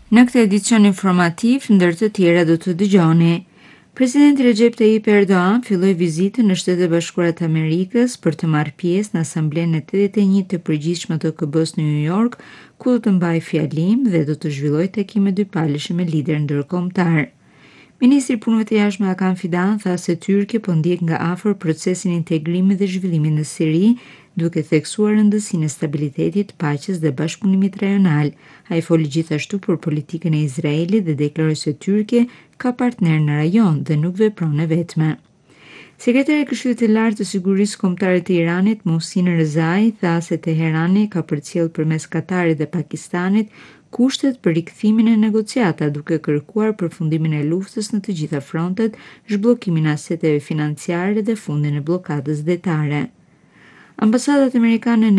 Në këtë edicion informativ, ndër të tjera do të dëgjoni. Presidenti Recep Tayyip Erdogan filloi vizitën në Shtetet e Bashkuara të Amerikës për të marrë pjesë në Asamblenë e 81 të përgjithshme të OKB-s në New York, ku do të mbajë fjalim dhe do të zhvillojë takime dypalësh me lider ndërkombëtar. Ministri i Punëve të Jashtme Hakan Fidan tha se Tyrkia po ndjek nga afër procesin e integrimit dhe zhvillimit në Siri, duke theksuar rëndësinë e stabilitetit, paqes dhe bashkëpunimit rajonal. Ai foli gjithashtu për politikën e Izraelit dhe deklaroi se Tyrkia ka partner në rajon dhe nuk vepron e vetme. Sekretari i Këshillit të Lartë të Sigurisë Kombëtare të Iranit, Mohsin Rezai, tha se Teherani ka përcjellë përmes Katarit dhe Pakistanit kushtet për rikthimin e negociata, duke kërkuar përfundimin e luftës në të gjitha frontet, zhbllokimin e aseteve financiare dhe fundin e bllokadës detare. Ambasadat amerikane